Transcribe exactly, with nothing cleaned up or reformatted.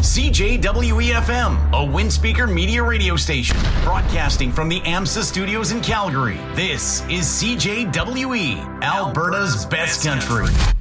C J W E F M, a Windspeaker media radio station, broadcasting from the AMSA studios in Calgary. This is C J W E, Alberta's best country.